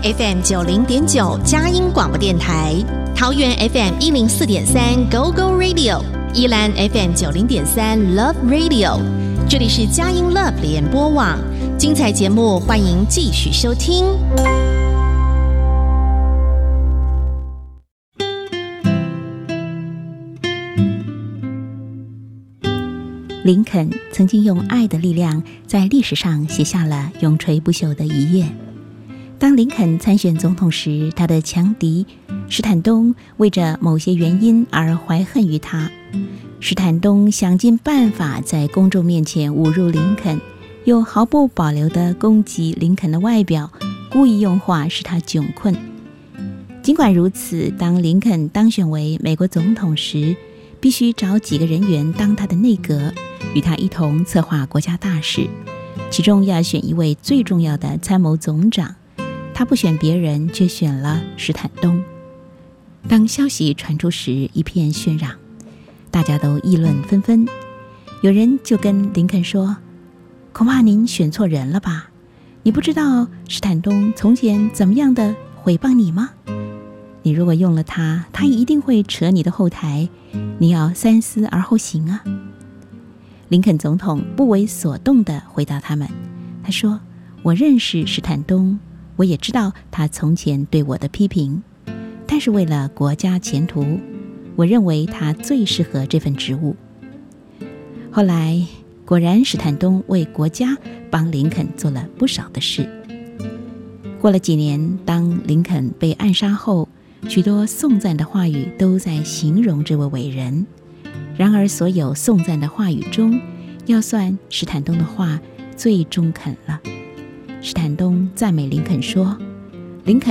FM 90.9佳音广播电台，桃园 FM 104.3 Go Go Radio， 宜兰 FM 90.3 Love Radio。这里是佳音 Love 联播网，精彩节目欢迎继续收听。 林肯曾经用爱的力量在历史上写下了永垂不朽的一页。当林肯参选总统时，他的强敌史坦东为着某些原因而怀恨于他。史坦东想尽办法在公众面前侮辱林肯，又毫不保留地攻击林肯的外表，故意用话使他窘困。尽管如此，当林肯当选为美国总统时，必须找几个人员当他的内阁，与他一同策划国家大事，其中要选一位最重要的参谋总长。他不选别人，却选了史坦东。当消息传出时，一片喧嚷，大家都议论纷纷。有人就跟林肯说：“恐怕您选错人了吧？你不知道史坦东从前怎么样的诽谤你吗？你如果用了他，他一定会扯你的后台，你要三思而后行啊。”林肯总统不为所动地回答他们，他说：“我认识史坦东，我也知道他从前对我的批评，但是为了国家前途，我认为他最适合这份职务。”后来果然史坦东为国家帮林肯做了不少的事。过了几年，当林肯被暗杀后，许多颂赞的话语都在形容这位伟人。然而所有颂赞的话语中，要算史坦东的话最中肯了。史坦东赞美林肯说：“